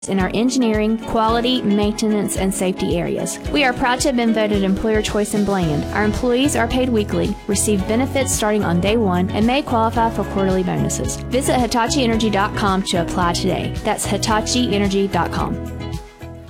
in our engineering, quality, maintenance, and safety areas. We are proud to have been voted Employer Choice in Bland. Our employees are paid weekly, receive benefits starting on day one, and may qualify for quarterly bonuses. Visit HitachiEnergy.com to apply today. That's HitachiEnergy.com.